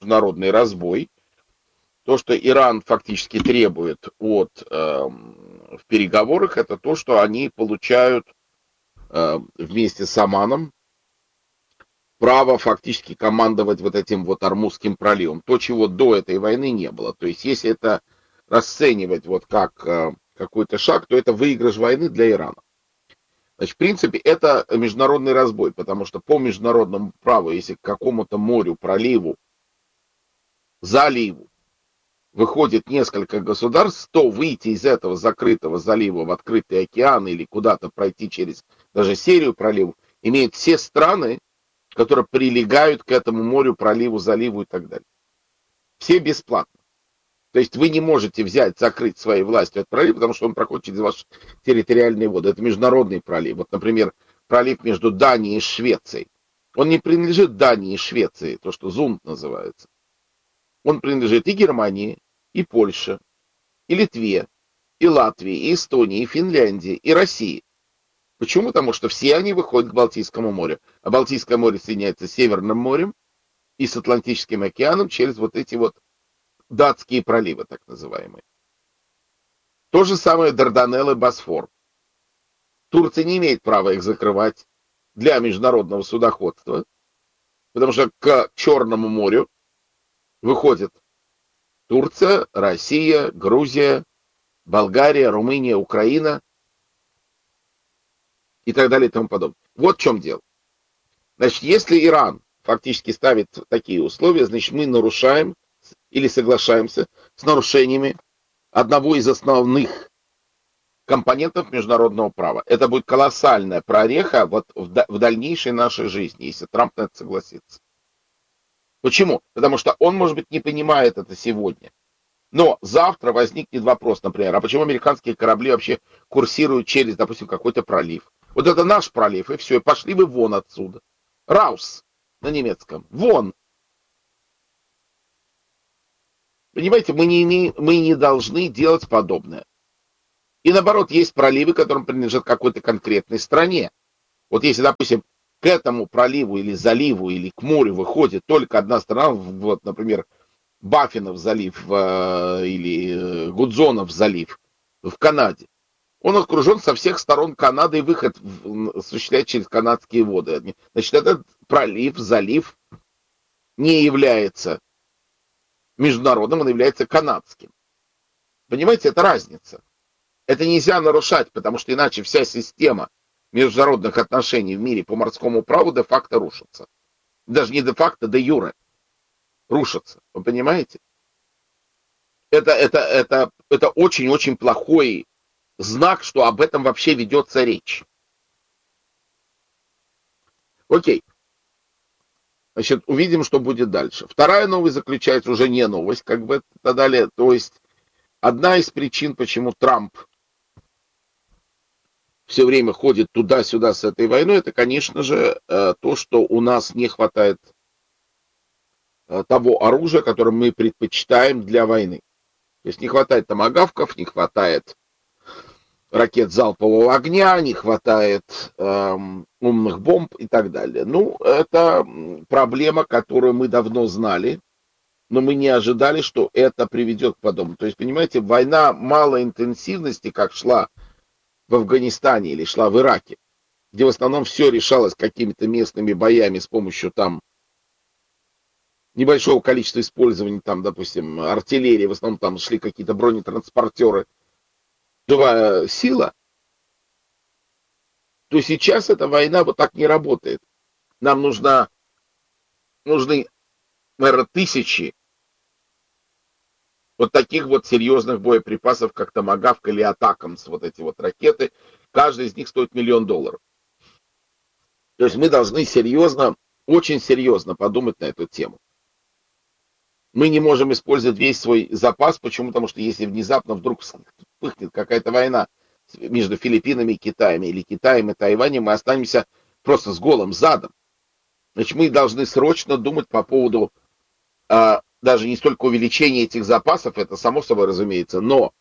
международный разбой. То, что Иран фактически требует в переговорах, это то, что они получают вместе с Оманом право фактически командовать вот этим вот Ормузским проливом. То, чего до этой войны не было. То есть, если это расценивать вот как какой-то шаг, то это выигрыш войны для Ирана. Значит, в принципе, это международный разбой, потому что по международному праву, если к какому-то морю, проливу, заливу выходит несколько государств, то выйти из этого закрытого залива в открытый океан или куда-то пройти через даже серию проливов имеют все страны, которые прилегают к этому морю, проливу, заливу и так далее. Все бесплатно. То есть вы не можете взять, закрыть своей властью этот пролив, потому что он проходит через ваши территориальные воды. Это международный пролив. Вот, например, пролив между Данией и Швецией. Он не принадлежит Дании и Швеции, то, что Зунд называется. Он принадлежит и Германии, и Польше, и Литве, и Латвии, и Эстонии, и Финляндии, и России. Почему? Потому что все они выходят к Балтийскому морю. А Балтийское море соединяется с Северным морем и с Атлантическим океаном через вот эти вот датские проливы, так называемые. То же самое Дарданеллы и Босфор. Турция не имеет права их закрывать для международного судоходства, потому что к Черному морю выходят Турция, Россия, Грузия, Болгария, Румыния, Украина и так далее и тому подобное. Вот в чем дело. Значит, если Иран фактически ставит такие условия, значит, мы нарушаем или соглашаемся с нарушениями одного из основных компонентов международного права. Это будет колоссальная прореха вот в дальнейшей нашей жизни, если Трамп на это согласится. Почему? Потому что он, может быть, не понимает это сегодня. Но завтра возникнет вопрос, например, а почему американские корабли вообще курсируют через, допустим, какой-то пролив? Вот это наш пролив, и все, и пошли вы вон отсюда. Раус на немецком. Вон. Понимаете, мы не должны делать подобное. И наоборот, есть проливы, которым принадлежат какой-то конкретной стране. Вот если, допустим, к этому проливу или заливу или к морю выходит только одна страна, вот, например, Баффинов залив или Гудзонов залив в Канаде, он окружен со всех сторон Канады и выход осуществляет через канадские воды. Значит, этот пролив, залив не является международным, он является канадским. Понимаете, это разница. Это нельзя нарушать, потому что иначе вся система международных отношений в мире по морскому праву де-факто рушится. Даже не де-факто, де-юре рушится. Вы понимаете? Это очень-очень плохой знак, что об этом вообще ведется речь. Окей. Значит, увидим, что будет дальше. Вторая новость заключается уже не новость, как бы это далее. То есть одна из причин, почему Трамп все время ходит туда-сюда с этой войной, это, конечно же, то, что у нас не хватает того оружия, которое мы предпочитаем для войны. То есть не хватает томагавков, не хватает ракет залпового огня, не хватает умных бомб и так далее. Ну, это проблема, которую мы давно знали, но мы не ожидали, что это приведет к подобному. То есть, понимаете, война малой интенсивности, как шла в Афганистане или шла в Ираке, где в основном все решалось какими-то местными боями с помощью там небольшого количества использования, там, допустим, артиллерии, в основном там шли какие-то бронетранспортеры, живая сила, то сейчас эта война вот так не работает. Нам нужны, наверное, тысячи вот таких вот серьезных боеприпасов, как Томагавк или Атакамс, вот эти вот ракеты. Каждая из них стоит $1 миллион. То есть мы должны серьезно, очень серьезно подумать на эту тему. Мы не можем использовать весь свой запас. Почему? Потому что если внезапно вдруг вспыхнет какая-то война между Филиппинами и Китаем, или Китаем и Тайванем, мы останемся просто с голым задом. Значит, мы должны срочно думать по поводу даже не столько увеличения этих запасов, это само собой разумеется, но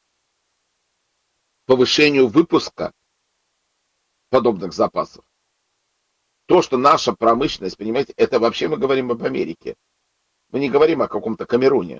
повышению выпуска подобных запасов. То, что наша промышленность, понимаете, это вообще мы говорим об Америке. Мы не говорим о каком-то Камеруне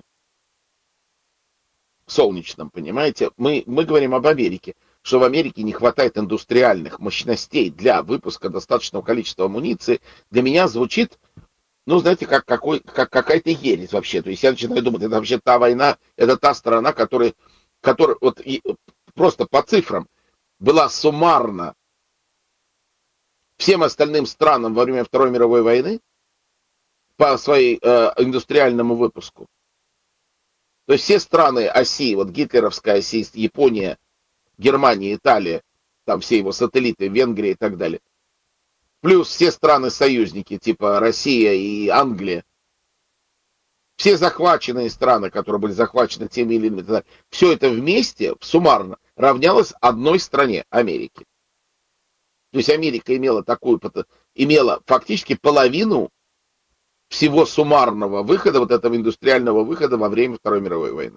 солнечном, понимаете? Мы говорим об Америке, что в Америке не хватает индустриальных мощностей для выпуска достаточного количества амуниции. Для меня звучит, ну, знаете, как какая-то ересь вообще. То есть я начинаю думать, это вообще та война, это та страна, которая вот, просто по цифрам была суммарно всем остальным странам во время Второй мировой войны по своей индустриальному выпуску. То есть все страны оси, вот гитлеровская оси, Япония, Германия, Италия, там все его сателлиты, Венгрия и так далее. Плюс все страны-союзники, типа Россия и Англия. Все захваченные страны, которые были захвачены теми или иными, все это вместе суммарно равнялось одной стране, Америке. То есть Америка имела фактически половину всего суммарного выхода, вот этого индустриального выхода во время Второй мировой войны.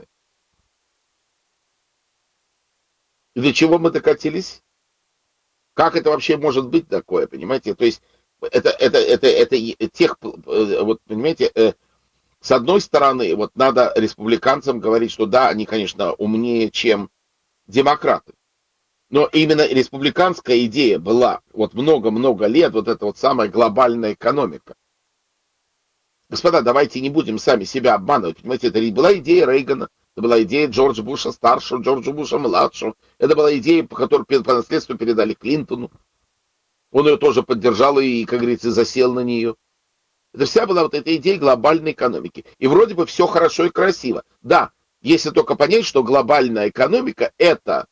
И до чего мы докатились? Как это вообще может быть такое, понимаете? То есть это тех, вот понимаете, с одной стороны, вот надо республиканцам говорить, что да, они, конечно, умнее, чем демократы. Но именно республиканская идея была вот много-много лет, вот эта вот самая глобальная экономика. Господа, давайте не будем сами себя обманывать. Понимаете, это была идея Рейгана, это была идея Джорджа Буша старшего, Джорджа Буша младшего. Это была идея, которую по наследству передали Клинтону. Он ее тоже поддержал и, как говорится, засел на нее. Это вся была вот эта идея глобальной экономики. И вроде бы все хорошо и красиво. Да, если только понять, что глобальная экономика это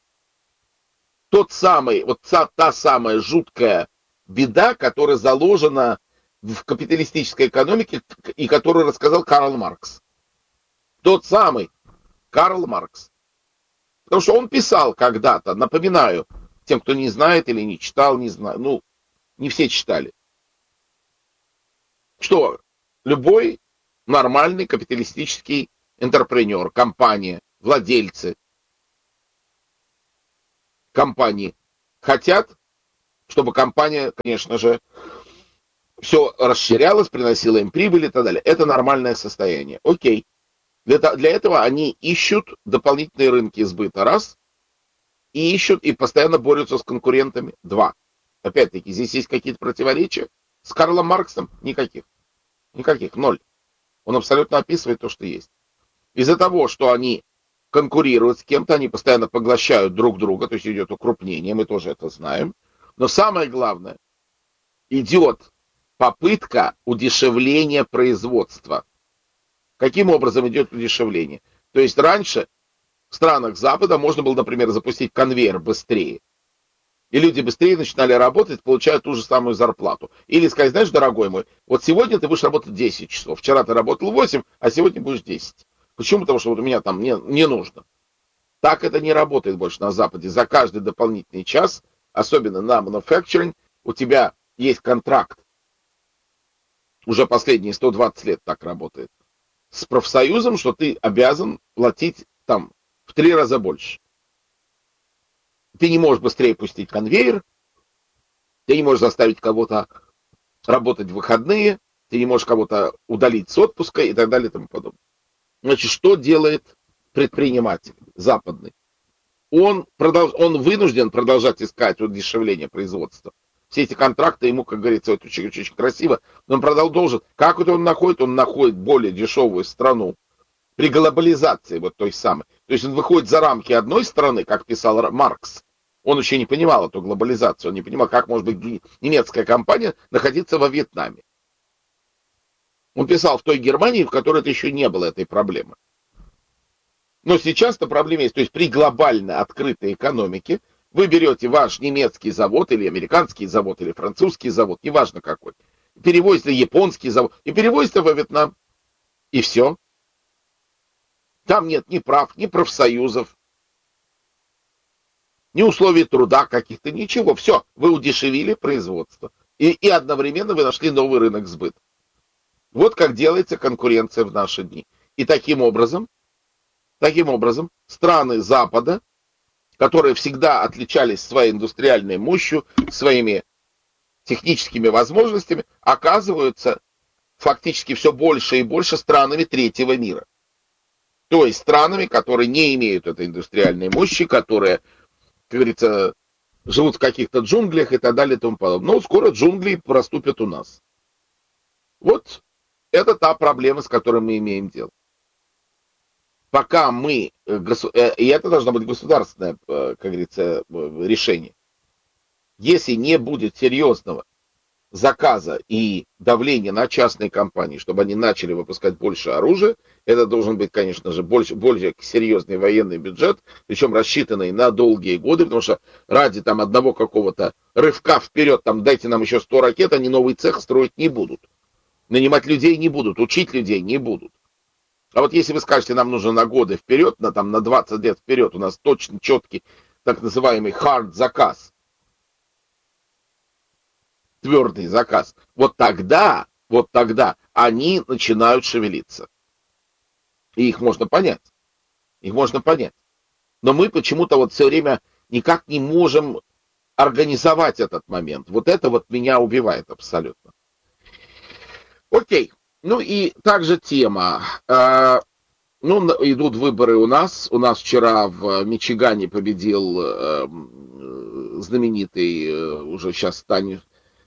та самая жуткая беда, которая заложена в капиталистической экономике и которую рассказал Карл Маркс. Тот самый Карл Маркс. Потому что он писал когда-то, напоминаю, тем, кто не знает или не читал, не знаю, ну, не все читали, что любой нормальный капиталистический интерпренер, компания, владельцы компании хотят, чтобы компания, конечно же, все расширялось, приносило им прибыль и так далее. Это нормальное состояние. Окей. Для этого они ищут дополнительные рынки сбыта, раз, и ищут, и постоянно борются с конкурентами, два. Опять-таки, здесь есть какие-то противоречия. С Карлом Марксом никаких. Никаких, ноль. Он абсолютно описывает то, что есть. Из-за того, что они конкурируют с кем-то, они постоянно поглощают друг друга, то есть идет укрупнение, мы тоже это знаем. Но самое главное, идет попытка удешевления производства. Каким образом идет удешевление? То есть раньше в странах Запада можно было, например, запустить конвейер быстрее. И люди быстрее начинали работать, получая ту же самую зарплату. Или сказать, знаешь, дорогой мой, вот сегодня ты будешь работать 10 часов. Вчера ты работал 8, а сегодня будешь 10. Почему? Потому что вот у меня там не нужно. Так это не работает больше на Западе. За каждый дополнительный час, особенно на manufacturing, у тебя есть контракт. Уже последние 120 лет так работает. С профсоюзом, что ты обязан платить там в 3 раза больше. Ты не можешь быстрее пустить конвейер, ты не можешь заставить кого-то работать в выходные, ты не можешь кого-то удалить с отпуска и так далее и тому подобное. Значит, что делает предприниматель западный? Он вынужден продолжать искать удешевление производства. Все эти контракты ему, как говорится, это очень красиво, но он должен. Как это он находит? Он находит более дешевую страну при глобализации вот той самой. То есть он выходит за рамки одной страны, как писал Маркс. Он еще не понимал эту глобализацию, он не понимал, как может быть немецкая компания находиться во Вьетнаме. Он писал в той Германии, в которой это еще не было этой проблемы. Но сейчас-то проблема есть. То есть при глобально открытой экономике вы берете ваш немецкий завод, или американский завод, или французский завод, неважно какой, перевозите японский завод, и перевозите во Вьетнам. И все. Там нет ни прав, ни профсоюзов, ни условий труда каких-то, ничего. Все, вы удешевили производство. И одновременно вы нашли новый рынок сбыта. Вот как делается конкуренция в наши дни. И таким образом, страны Запада, которые всегда отличались своей индустриальной мощью, своими техническими возможностями, оказываются фактически все больше и больше странами третьего мира. То есть странами, которые не имеют этой индустриальной мощи, которые, как говорится, живут в каких-то джунглях и так далее и тому подобное. Но скоро джунгли проступят у нас. Вот это та проблема, с которой мы имеем дело. Пока мы, и это должно быть государственное, как говорится, решение. Если не будет серьезного заказа и давления на частные компании, чтобы они начали выпускать больше оружия, это должен быть, конечно же, более серьезный военный бюджет, причем рассчитанный на долгие годы, потому что ради там одного какого-то рывка вперед, там дайте нам еще 100 ракет, они новый цех строить не будут. Нанимать людей не будут, учить людей не будут. А вот если вы скажете, нам нужно на годы вперед, на 20 лет вперед, у нас точно четкий так называемый hard заказ, твердый заказ, вот тогда они начинают шевелиться. И их можно понять. Их можно понять. Но мы почему-то вот все время никак не можем организовать этот момент. Вот это вот меня убивает абсолютно. Окей. Ну и также тема. Ну, идут выборы у нас. У нас вчера в Мичигане победил знаменитый, уже сейчас станет,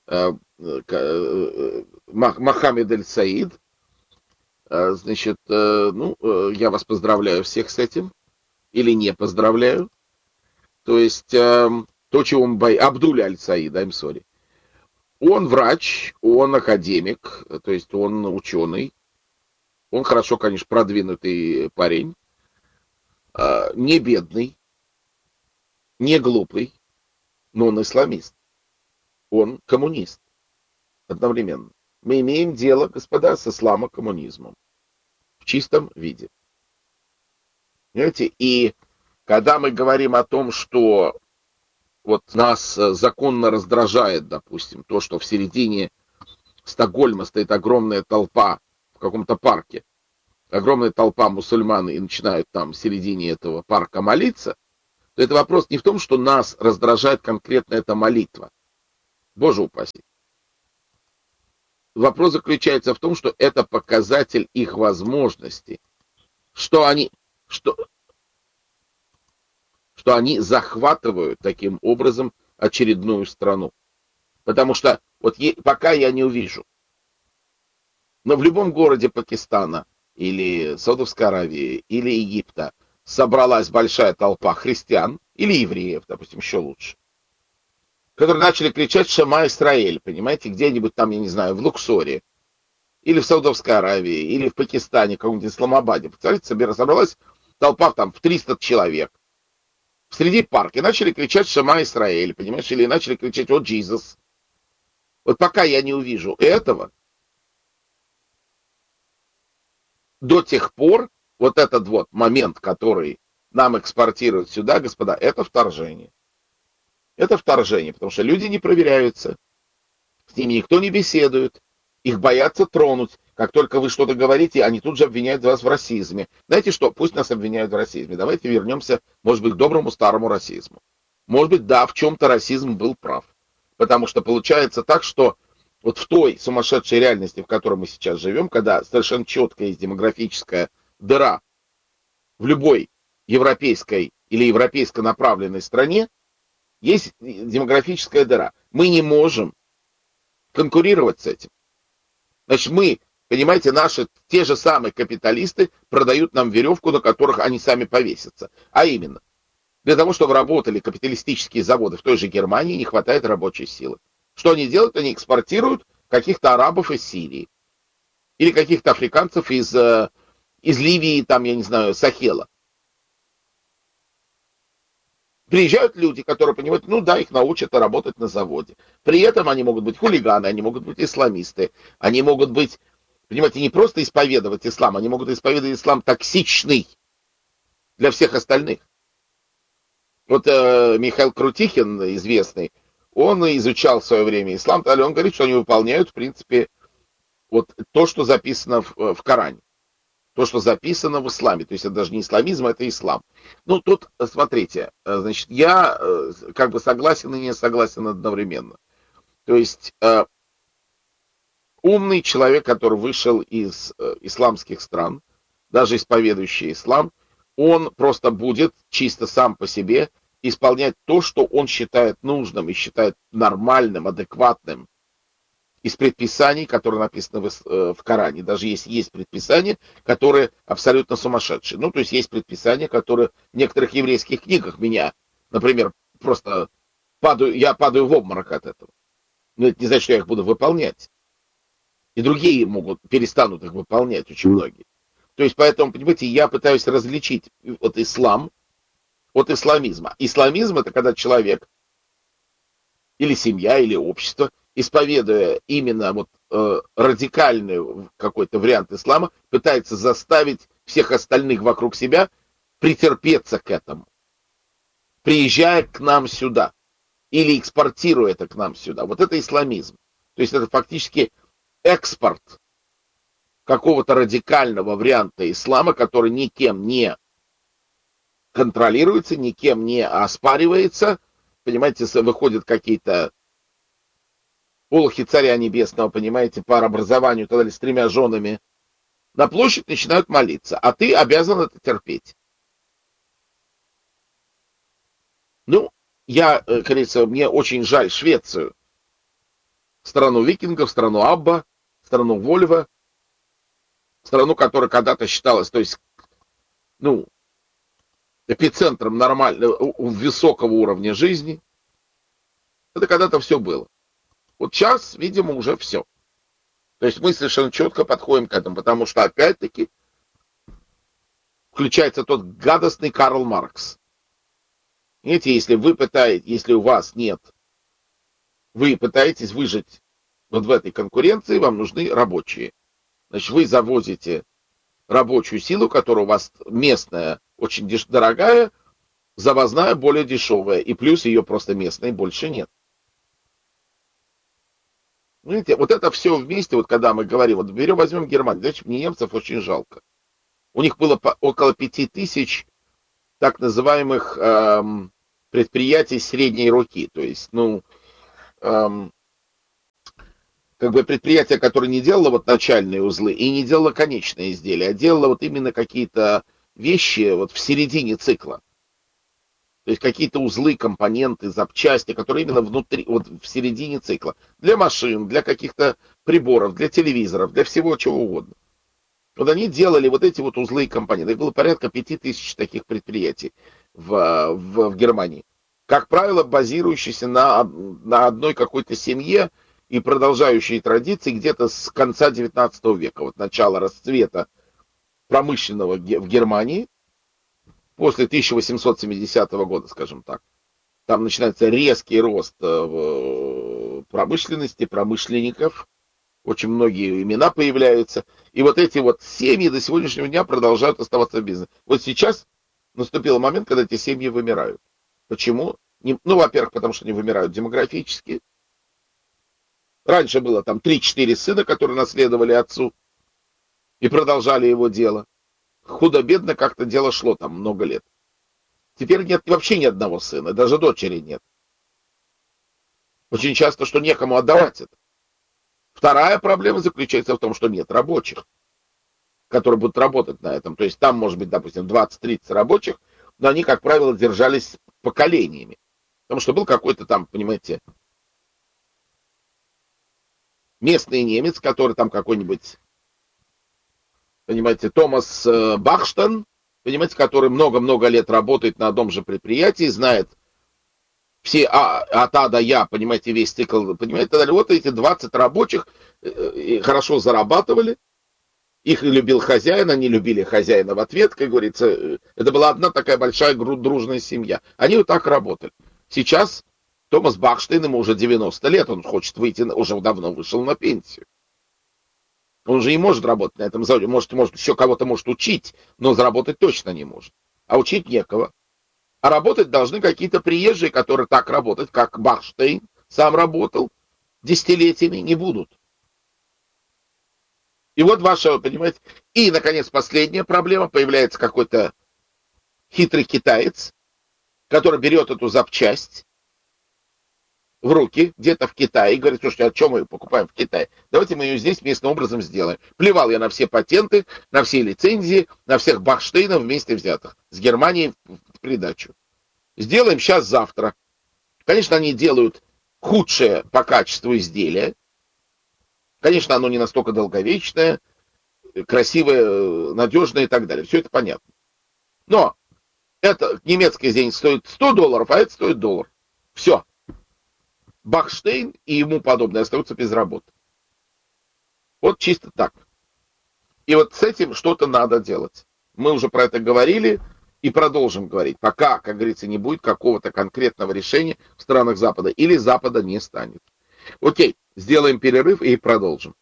Мохаммед Эль-Саид. Значит, ну, я вас поздравляю всех с этим. Или не поздравляю. То есть, то, чего мы боимся... Абдуль Аль-Саид, I'm sorry. Он врач, он академик, то есть он ученый. Он хорошо, конечно, продвинутый парень. Не бедный, не глупый, но он исламист. Он коммунист одновременно. Мы имеем дело, господа, с исламокоммунизмом в чистом виде. Понимаете? И когда мы говорим о том, что вот нас законно раздражает, допустим, то, что в середине Стокгольма стоит огромная толпа в каком-то парке, огромная толпа мусульман и начинают там в середине этого парка молиться, то это вопрос не в том, что нас раздражает конкретно эта молитва. Боже упаси. Вопрос заключается в том, что это показатель их возможностей, что они захватывают таким образом очередную страну. Потому что вот пока я не увижу, но в любом городе Пакистана или Саудовской Аравии или Египта собралась большая толпа христиан или евреев, допустим, еще лучше, которые начали кричать «Шема Исраэль», понимаете, где-нибудь там, я не знаю, в Луксоре, или в Саудовской Аравии, или в Пакистане, в каком-нибудь Исламабаде. Представляете, собралась толпа там в 300 человек среди парка и начали кричать «Шема Исраэль», понимаешь, или начали кричать «О, Джизус». Вот пока я не увижу этого, до тех пор вот этот вот момент, который нам экспортируют сюда, господа, это вторжение. Это вторжение, потому что люди не проверяются, с ними никто не беседует, их боятся тронуть. Как только вы что-то говорите, они тут же обвиняют вас в расизме. Знаете что, пусть нас обвиняют в расизме. Давайте вернемся, может быть, к доброму старому расизму. Может быть, да, в чем-то расизм был прав. Потому что получается так, что вот в той сумасшедшей реальности, в которой мы сейчас живем, когда совершенно четко есть демографическая дыра в любой европейской или европейско направленной стране, есть демографическая дыра. Мы не можем конкурировать с этим. Значит, мы, понимаете, наши те же самые капиталисты продают нам веревку, на которых они сами повесятся. А именно, для того, чтобы работали капиталистические заводы в той же Германии, не хватает рабочей силы. Что они делают? Они экспортируют каких-то арабов из Сирии. Или каких-то африканцев из Ливии, там, я не знаю, Сахела. Приезжают люди, которые понимают, ну да, их научат работать на заводе. При этом они могут быть хулиганы, они могут быть исламисты, они могут быть, понимаете, не просто исповедовать ислам, они могут исповедовать ислам токсичный для всех остальных. Вот Михаил Крутихин, известный, он изучал в свое время ислам, он говорит, что они выполняют, в принципе, вот то, что записано в Коране. То, что записано в исламе. То есть это даже не исламизм, это ислам. Ну, тут, смотрите, значит, я как бы согласен и не согласен одновременно. То есть умный человек, который вышел из исламских стран, даже исповедующий ислам, он просто будет чисто сам по себе исполнять то, что он считает нужным и считает нормальным, адекватным из предписаний, которые написаны в Коране. Даже если есть предписания, которые абсолютно сумасшедшие. Ну, то есть есть предписания, которые в некоторых еврейских книгах меня, например, просто я падаю в обморок от этого. Но это не значит, что я их буду выполнять. И другие перестанут их выполнять, очень многие. То есть, поэтому, понимаете, я пытаюсь различить вот ислам от исламизма. Исламизм — это когда человек, или семья, или общество, исповедуя именно вот радикальный какой-то вариант ислама, пытается заставить всех остальных вокруг себя претерпеться к этому, приезжая к нам сюда, или экспортируя это к нам сюда. Вот это исламизм. То есть это фактически экспорт какого-то радикального варианта ислама, который никем не контролируется, никем не оспаривается. Понимаете, выходят какие-то олухи царя небесного, понимаете, по образованию, тогда с 3 женами, на площадь начинают молиться, а ты обязан это терпеть. Ну, говорится, мне очень жаль Швецию, страну викингов, страну Абба, страну Вольва, страну, которая когда-то считалась, то есть, ну, эпицентром нормального, высокого уровня жизни. Это когда-то все было. Вот сейчас, видимо, уже все. То есть мы совершенно четко подходим к этому, потому что, опять-таки, включается тот гадостный Карл Маркс. Видите, если у вас нет, вы пытаетесь выжить вот в этой конкуренции, вам нужны рабочие. Значит, вы завозите рабочую силу, которая у вас местная, очень дорогая, завозная, более дешевая, и плюс ее просто местной больше нет. Видите, вот это все вместе, вот когда мы говорим, вот возьмем Германию, значит, мне немцев очень жалко. У них было около 5000 так называемых предприятий средней руки, то есть, как бы предприятие, которое не делало вот начальные узлы и не делало конечные изделия, а делало вот именно какие-то вещи вот в середине цикла. То есть какие-то узлы, компоненты, запчасти, которые именно внутри, вот в середине цикла. Для машин, для каких-то приборов, для телевизоров, для всего чего угодно. Вот они делали вот эти вот узлы и компоненты. Их было порядка 5000 таких предприятий в Германии. Как правило, базирующиеся на одной какой-то семье и продолжающие традиции где-то с конца 19 века. Вот начало расцвета промышленного в Германии после 1870 года, скажем так. Там начинается резкий рост промышленности, промышленников. Очень многие имена появляются. И вот эти вот семьи до сегодняшнего дня продолжают оставаться в бизнесе. Вот сейчас наступил момент, когда эти семьи вымирают. Почему? Ну, во-первых, потому что они вымирают демографически. Раньше было там 3-4 сына, которые наследовали отцу и продолжали его дело. Худо-бедно как-то дело шло там много лет. Теперь нет вообще ни одного сына, даже дочери нет. Очень часто, что некому отдавать это. Вторая проблема заключается в том, что нет рабочих, которые будут работать на этом. То есть там может быть, допустим, 20-30 рабочих, но они, как правило, держались поколениями. Потому что был какой-то там, понимаете, местный немец, который там какой-нибудь, понимаете, Томас Бахштен, понимаете, который много-много лет работает на одном же предприятии, знает все от А до Я, понимаете, весь цикл, понимаете, вот эти 20 рабочих хорошо зарабатывали, их любил хозяин, они любили хозяина в ответ, как говорится, это была одна такая большая дружная семья. Они вот так работали. Сейчас Томас Бахштейн, ему уже 90 лет, он хочет выйти, уже давно вышел на пенсию. Он уже не может работать на этом заводе, может еще кого-то может учить, но заработать точно не может. А учить некого. А работать должны какие-то приезжие, которые так работать, как Бахштейн сам работал, десятилетиями не будут. И вот ваша, понимаете, и, наконец, последняя проблема, появляется какой-то хитрый китаец, который берет эту запчасть, в руки где-то в Китае и говорит: слушайте, а что мы ее покупаем в Китае? Давайте мы ее здесь местным образом сделаем. Плевал я на все патенты, на все лицензии, на всех Бахштейнов вместе взятых. С Германией в придачу. Сделаем сейчас, завтра. Конечно, они делают худшее по качеству изделия. Конечно, оно не настолько долговечное, красивое, надежное и так далее. Все это понятно. Но это немецкая зенит стоит $100, а это стоит $1. Все. Бахштейн и ему подобные остаются без работы. Вот чисто так. И вот с этим что-то надо делать. Мы уже про это говорили и продолжим говорить, пока, как говорится, не будет какого-то конкретного решения в странах Запада или Запада не станет. Окей, сделаем перерыв и продолжим.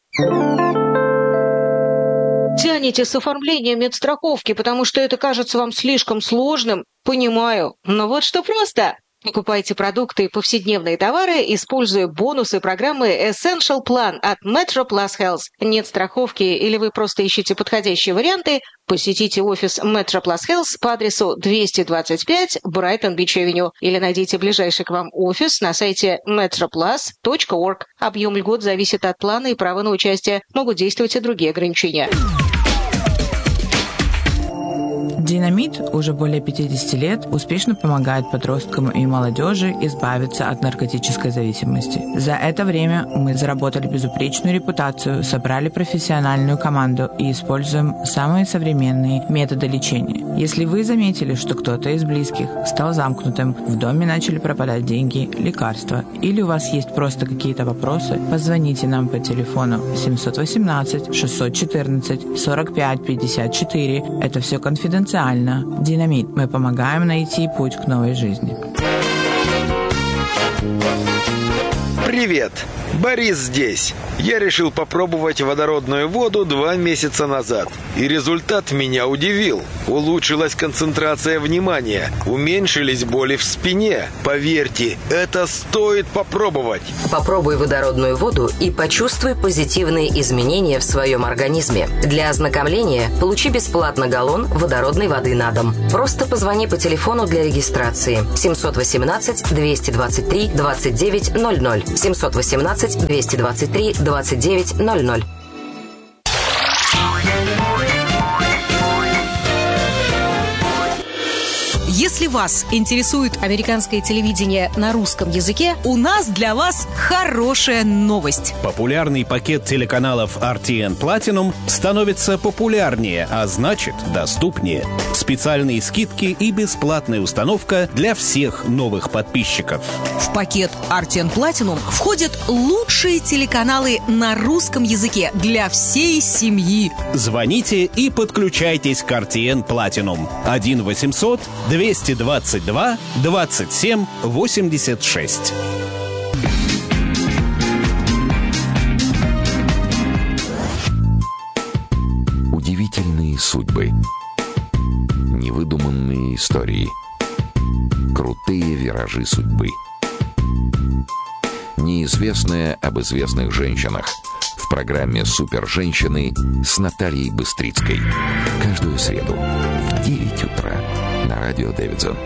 Тянете с оформлением медстраховки, потому что это кажется вам слишком сложным? Понимаю. Но вот что просто. Покупайте продукты и повседневные товары, используя бонусы программы Essential Plan от Metro Plus Health. Нет страховки или вы просто ищете подходящие варианты? Посетите офис Metro Plus Health по адресу 225 Brighton Beach Avenue или найдите ближайший к вам офис на сайте metroplus.org. Объем льгот зависит от плана и права на участие. Могут действовать и другие ограничения. Динамит уже более 50 лет успешно помогает подросткам и молодежи избавиться от наркотической зависимости. За это время мы заработали безупречную репутацию, собрали профессиональную команду и используем самые современные методы лечения. Если вы заметили, что кто-то из близких стал замкнутым, в доме начали пропадать деньги, лекарства, или у вас есть просто какие-то вопросы, позвоните нам по телефону 718-614-45-54. Это все конфиденциально. Динамит. Мы помогаем найти путь к новой жизни. Привет! Борис здесь. Я решил попробовать водородную воду 2 месяца назад. И результат меня удивил. Улучшилась концентрация внимания. Уменьшились боли в спине. Поверьте, это стоит попробовать. Попробуй водородную воду и почувствуй позитивные изменения в своем организме. Для ознакомления получи бесплатно галлон водородной воды на дом. Просто позвони по телефону для регистрации 718-223-2900. 718-223-2900. Если вас интересует американское телевидение на русском языке, у нас для вас хорошая новость. Популярный пакет телеканалов RTN Platinum становится популярнее, а значит, доступнее. Специальные скидки и бесплатная установка для всех новых подписчиков. В пакет RTN Platinum входят лучшие телеканалы на русском языке для всей семьи. Звоните и подключайтесь к RTN Platinum. 1-800-222-27-86. Удивительные судьбы. Невыдуманные истории. Крутые виражи судьбы. Неизвестное об известных женщинах. В программе «Супер-женщины» с Натальей Быстрицкой. Каждую среду в 9 утра на радио Дэвидсон.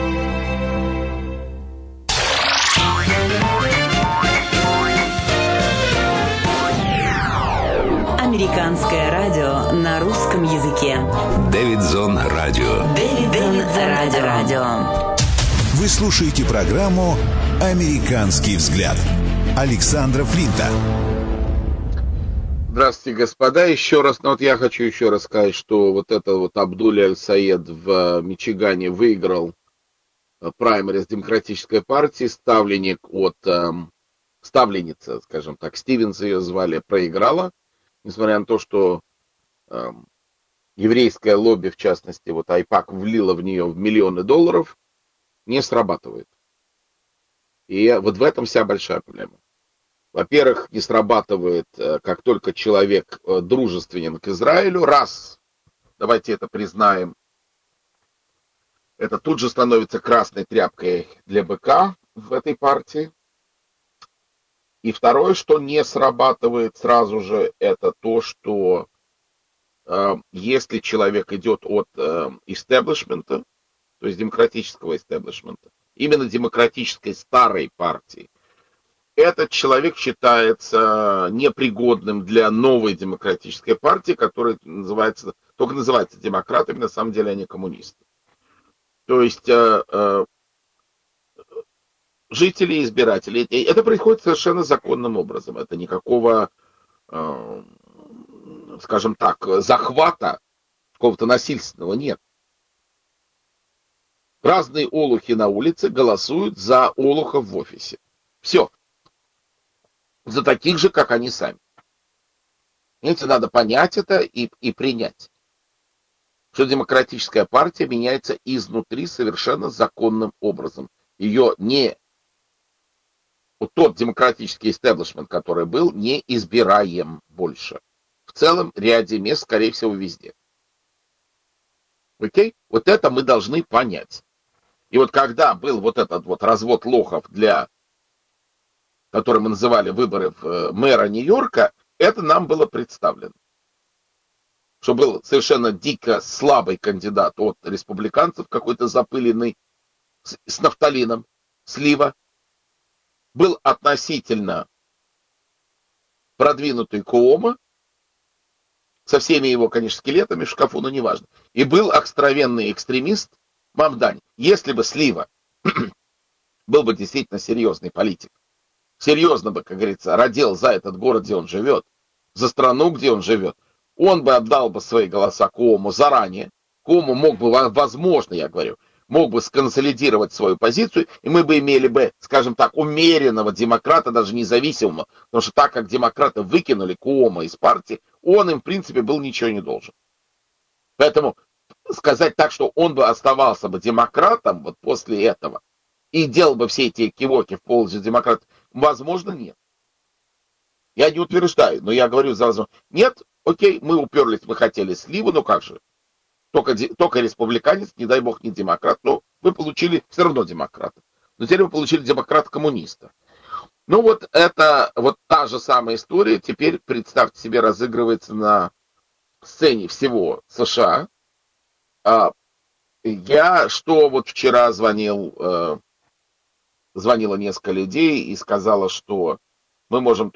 Американское радио на русском языке. Дэвидсон радио. Дэвидсон радио. Вы слушаете программу «Американский взгляд» Александра Флинта. Здравствуйте, господа. Еще раз, но вот я хочу еще раз сказать, что вот это вот Абдуль Аль-Саед в Мичигане выиграл праймериз Демократической партии, ставленница, скажем так, Стивенс ее звали, проиграла, несмотря на то, что еврейское лобби, в частности, вот Айпак влило в нее миллионы долларов, не срабатывает. И вот в этом вся большая проблема. Во-первых, не срабатывает, как только человек дружественен к Израилю. Раз, давайте это признаем, это тут же становится красной тряпкой для быка в этой партии. И второе, что не срабатывает сразу же, это то, что если человек идет от истеблишмента, то есть демократического истеблишмента, именно демократической старой партии, этот человек считается непригодным для новой демократической партии, которая только называется демократами, на самом деле они коммунисты. То есть жители и избиратели, это происходит совершенно законным образом. Это никакого, скажем так, захвата какого-то насильственного нет. Разные олухи на улице голосуют за олухов в офисе. Все. За таких же, как они сами. Понимаете, надо понять это и принять. Что демократическая партия меняется изнутри совершенно законным образом. Ее не... Вот тот демократический истеблишмент, который был, не избираем больше. В целом ряде мест, скорее всего, везде. Окей? Вот это мы должны понять. И вот когда был вот этот вот развод лохов, который мы называли выборы в мэра Нью-Йорка, это нам было представлено. Что был совершенно дико слабый кандидат от республиканцев, какой-то запыленный, с нафталином, слива. Был относительно продвинутый Куомо, со всеми его, конечно, скелетами в шкафу, но неважно. И был откровенный экстремист Мамдани. Если бы Слива был бы действительно серьезный политик, серьезно бы, как говорится, родил за этот город, где он живет, за страну, где он живет, он бы отдал бы свои голоса Куому заранее. Куому мог бы, возможно, я говорю, мог бы сконсолидировать свою позицию, и мы бы имели бы, скажем так, умеренного демократа, даже независимого, потому что так как демократы выкинули Куомо из партии, он им, в принципе, был ничего не должен. Поэтому сказать так, что он бы оставался бы демократом вот после этого и делал бы все эти кивоки в пользу демократов, возможно, нет. Я не утверждаю, но я говорю сразу, нет, окей, мы уперлись, мы хотели Сливу, но как же? Только республиканец, не дай бог, не демократ, но вы получили все равно демократа. Но теперь вы получили демократа-коммуниста. Ну вот это вот та же самая история, теперь, представьте себе, разыгрывается на сцене всего США. Вот вчера звонило несколько людей и сказала, что мы можем